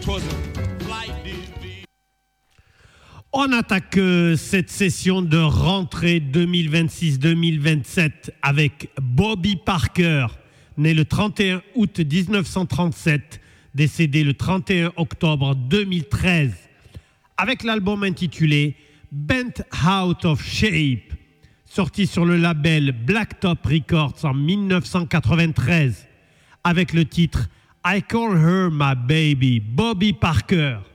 On attaque cette session de rentrée 2026-2027 avec Bobby Parker, né le 31 août 1937, décédé le 31 octobre 2013, avec l'album intitulé Bent Out of Shape, sorti sur le label Blacktop Records en 1993, avec le titre I Call Her My Baby, Bobby Parker.